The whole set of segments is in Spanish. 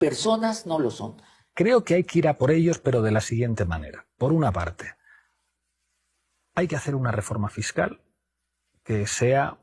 personas no lo son. Creo que hay que ir a por ellos, pero de la siguiente manera. Por una parte, hay que hacer una reforma fiscal que sea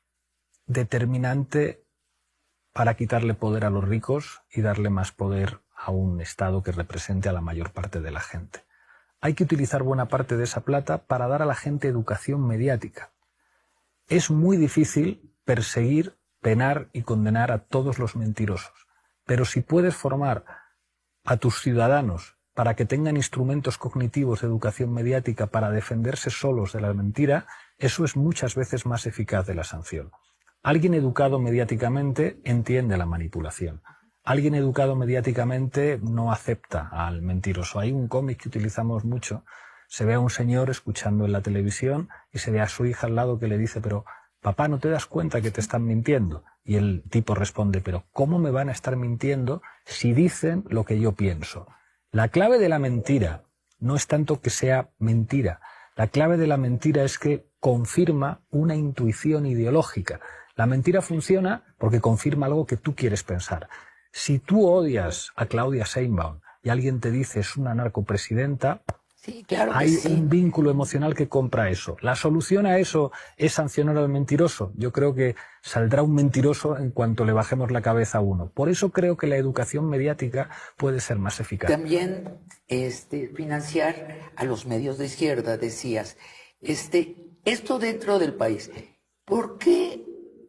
determinante para quitarle poder a los ricos y darle más poder a un Estado que represente a la mayor parte de la gente. Hay que utilizar buena parte de esa plata para dar a la gente educación mediática. Es muy difícil perseguir, penar y condenar a todos los mentirosos, pero si puedes formar a tus ciudadanos para que tengan instrumentos cognitivos de educación mediática para defenderse solos de la mentira, eso es muchas veces más eficaz de la sanción. Alguien educado mediáticamente entiende la manipulación. Alguien educado mediáticamente no acepta al mentiroso. Hay un cómic que utilizamos mucho. Se ve a un señor escuchando en la televisión y se ve a su hija al lado que le dice: pero papá, ¿no te das cuenta que te están mintiendo? Y el tipo responde: pero ¿cómo me van a estar mintiendo si dicen lo que yo pienso? La clave de la mentira no es tanto que sea mentira. La clave de la mentira es que confirma una intuición ideológica. La mentira funciona porque confirma algo que tú quieres pensar. Si tú odias a Claudia Sheinbaum y alguien te dice es una narcopresidenta, sí, claro que hay sí. un vínculo emocional que compra eso. ¿La solución a eso es sancionar al mentiroso? Yo creo que saldrá un mentiroso en cuanto le bajemos la cabeza a uno. Por eso creo que la educación mediática puede ser más eficaz. También financiar a los medios de izquierda, decías. Esto dentro del país. ¿Por qué?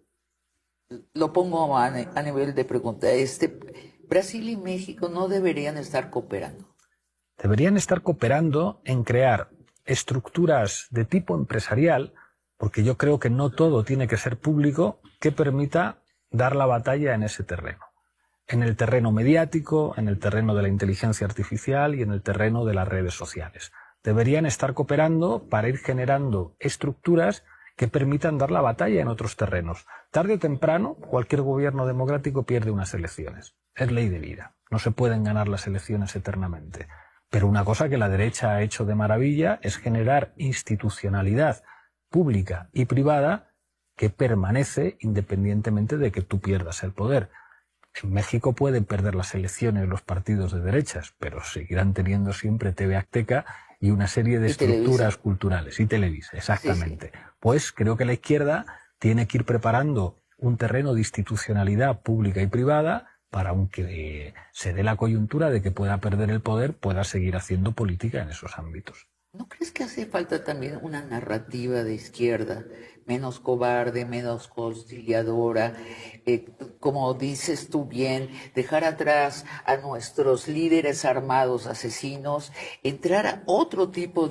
Lo pongo a nivel de pregunta. Brasil y México no deberían estar cooperando. Deberían estar cooperando en crear estructuras de tipo empresarial, porque yo creo que no todo tiene que ser público, que permita dar la batalla en ese terreno. En el terreno mediático, en el terreno de la inteligencia artificial y en el terreno de las redes sociales. Deberían estar cooperando para ir generando estructuras que permitan dar la batalla en otros terrenos. Tarde o temprano, cualquier gobierno democrático pierde unas elecciones. Es ley de vida. No se pueden ganar las elecciones eternamente. Pero una cosa que la derecha ha hecho de maravilla es generar institucionalidad pública y privada que permanece independientemente de que tú pierdas el poder. En México pueden perder las elecciones los partidos de derechas, pero seguirán teniendo siempre TV Azteca y una serie de estructuras culturales. Y Televisa, exactamente. Sí. Pues creo que la izquierda tiene que ir preparando un terreno de institucionalidad pública y privada para, aunque se dé la coyuntura de que pueda perder el poder, pueda seguir haciendo política en esos ámbitos. ¿No crees que hace falta también una narrativa de izquierda menos cobarde, menos conciliadora? Como dices tú bien, dejar atrás a nuestros líderes armados asesinos, entrar a otro tipo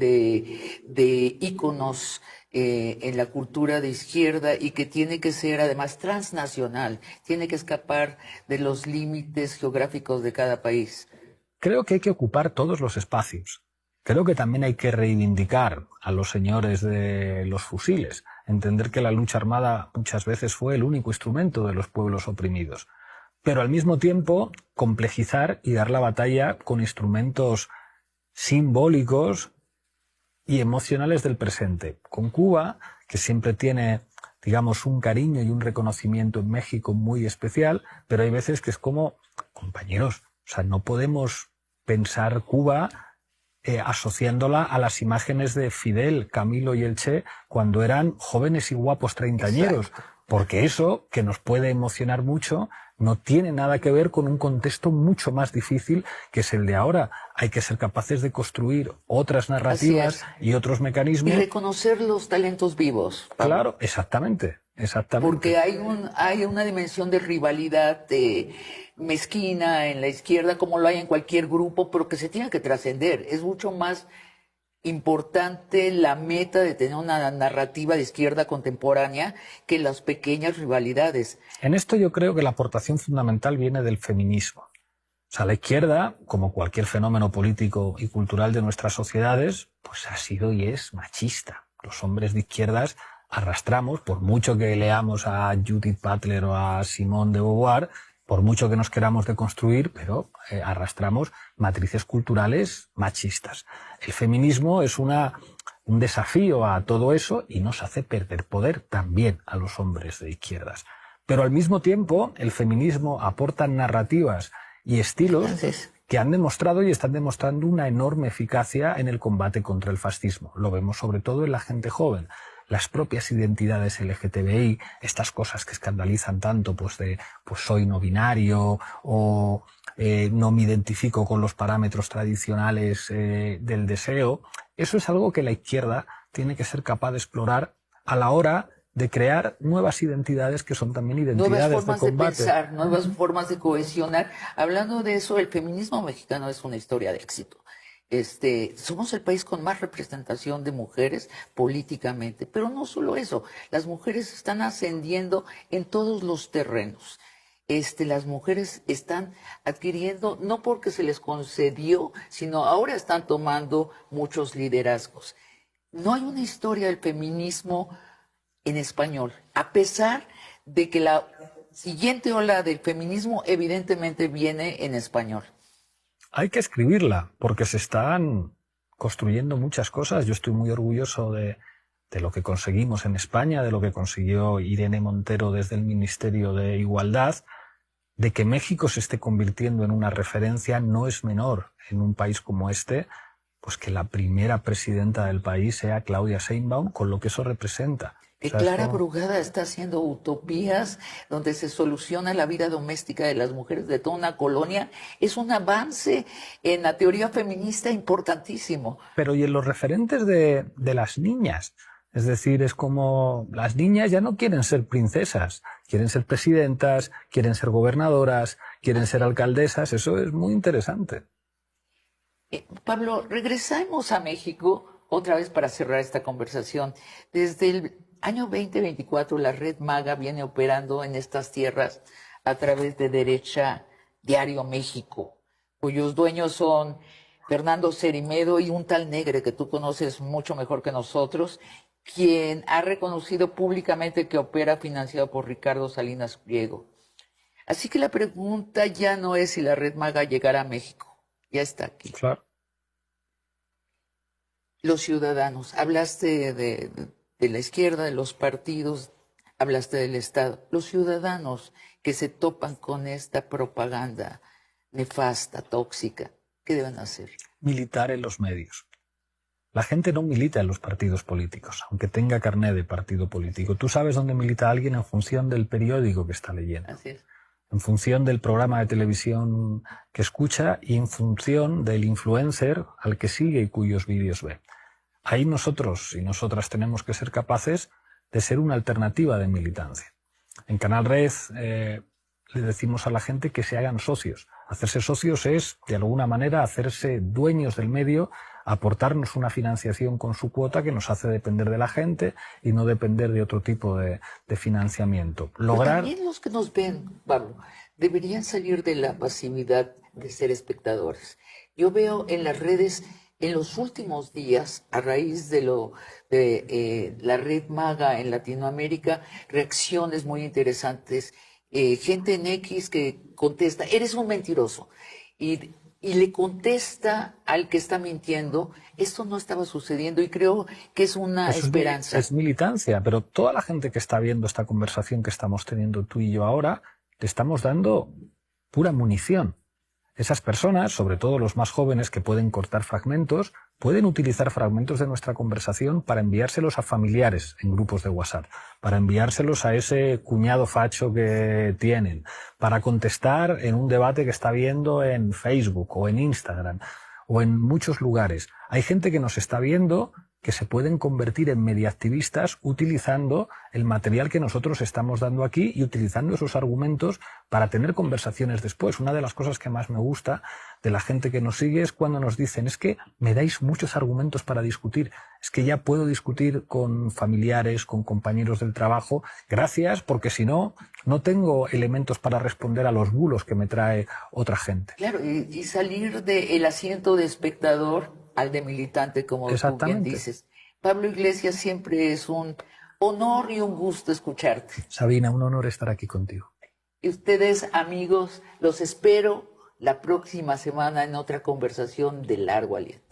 de íconos en la cultura de izquierda y que tiene que ser además transnacional, tiene que escapar de los límites geográficos de cada país. Creo que hay que ocupar todos los espacios. Creo que también hay que reivindicar a los señores de los fusiles, entender que la lucha armada muchas veces fue el único instrumento de los pueblos oprimidos, pero al mismo tiempo complejizar y dar la batalla con instrumentos simbólicos y emocionales del presente. Con Cuba, que siempre tiene, digamos, un cariño y un reconocimiento en México muy especial, pero hay veces que es como, compañeros, o sea, no podemos pensar Cuba asociándola a las imágenes de Fidel, Camilo y el Che cuando eran jóvenes y guapos treintañeros, porque eso, que nos puede emocionar mucho, no tiene nada que ver con un contexto mucho más difícil que es el de ahora. Hay que ser capaces de construir otras narrativas y otros mecanismos. Y reconocer los talentos vivos, Pablo. Claro, exactamente. Exactamente. Porque hay una dimensión de rivalidad mezquina en la izquierda, como lo hay en cualquier grupo, pero que se tiene que trascender. Es mucho más importante la meta de tener una narrativa de izquierda contemporánea que las pequeñas rivalidades. En esto yo creo que la aportación fundamental viene del feminismo. O sea, la izquierda, como cualquier fenómeno político y cultural de nuestras sociedades, pues ha sido y es machista. Los hombres de izquierdas arrastramos, por mucho que leamos a Judith Butler o a Simone de Beauvoir, por mucho que nos queramos deconstruir, pero arrastramos matrices culturales machistas. El feminismo es un desafío a todo eso y nos hace perder poder también a los hombres de izquierdas. Pero al mismo tiempo, el feminismo aporta narrativas y estilos Entonces, que han demostrado y están demostrando una enorme eficacia en el combate contra el fascismo. Lo vemos sobre todo en la gente joven. Las propias identidades LGTBI, estas cosas que escandalizan tanto, pues soy no binario o no me identifico con los parámetros tradicionales del deseo, eso es algo que la izquierda tiene que ser capaz de explorar a la hora de crear nuevas identidades que son también identidades nuevas formas de de combate. pensar, nuevas formas de cohesionar. Hablando de eso, el feminismo mexicano es una historia de éxito. Somos el país con más representación de mujeres políticamente, pero no solo eso, las mujeres están ascendiendo en todos los terrenos. Las mujeres están adquiriendo, no porque se les concedió, sino ahora están tomando muchos liderazgos. No hay una historia del feminismo en español, a pesar de que la siguiente ola del feminismo evidentemente viene en español. Hay que escribirla, porque se están construyendo muchas cosas. Yo estoy muy orgulloso de lo que conseguimos en España, de lo que consiguió Irene Montero desde el Ministerio de Igualdad. De que México se esté convirtiendo en una referencia no es menor en un país como este, pues que la primera presidenta del país sea Claudia Sheinbaum, con lo que eso representa. Que Clara Brugada está haciendo utopías donde se soluciona la vida doméstica de las mujeres de toda una colonia. Es un avance en la teoría feminista importantísimo. Pero y en los referentes de las niñas. Es decir, es como las niñas ya no quieren ser princesas, quieren ser presidentas, quieren ser gobernadoras, quieren ser alcaldesas. Eso es muy interesante. Pablo, regresamos a México otra vez para cerrar esta conversación. Desde el año 2024 la Red Maga viene operando en estas tierras a través de Derecha Diario México, cuyos dueños son Fernando Cerimedo y un tal Negre que tú conoces mucho mejor que nosotros, quien ha reconocido públicamente que opera financiado por Ricardo Salinas Pliego. Así que la pregunta ya no es si la Red Maga llegará a México, ya está aquí. Claro. Los ciudadanos, hablaste de la izquierda, de los partidos, hablaste del Estado. Los ciudadanos que se topan con esta propaganda nefasta, tóxica, ¿qué deben hacer? Militar en los medios. La gente no milita en los partidos políticos, aunque tenga carné de partido político. Tú sabes dónde milita alguien en función del periódico que está leyendo. Así es. En función del programa de televisión que escucha y en función del influencer al que sigue y cuyos vídeos ve. Ahí nosotros y nosotras tenemos que ser capaces de ser una alternativa de militancia. En Canal Red le decimos a la gente que se hagan socios. Hacerse socios es, de alguna manera, hacerse dueños del medio, aportarnos una financiación con su cuota que nos hace depender de la gente y no depender de otro tipo de financiamiento. Lograr... Pero también los que nos ven, Pablo, deberían salir de la pasividad de ser espectadores. Yo veo en las redes, en los últimos días, a raíz de la Red Maga en Latinoamérica, reacciones muy interesantes. Gente en X que contesta, eres un mentiroso. Y le contesta al que está mintiendo, esto no estaba sucediendo y creo que es una esperanza. Es militancia, pero toda la gente que está viendo esta conversación que estamos teniendo tú y yo ahora, le estamos dando pura munición. Esas personas, sobre todo los más jóvenes que pueden cortar fragmentos, pueden utilizar fragmentos de nuestra conversación para enviárselos a familiares en grupos de WhatsApp, para enviárselos a ese cuñado facho que tienen, para contestar en un debate que está viendo en Facebook o en Instagram o en muchos lugares. Hay gente que nos está viendo que se pueden convertir en mediaactivistas utilizando el material que nosotros estamos dando aquí y utilizando esos argumentos para tener conversaciones después. Una de las cosas que más me gusta de la gente que nos sigue es cuando nos dicen es que me dais muchos argumentos para discutir, es que ya puedo discutir con familiares, con compañeros del trabajo, gracias, porque si no, no tengo elementos para responder a los bulos que me trae otra gente. Claro, y salir del asiento de espectador al de militante, como tú bien dices. Pablo Iglesias, siempre es un honor y un gusto escucharte. Sabina, un honor estar aquí contigo. Y ustedes, amigos, los espero la próxima semana en otra conversación de largo aliento.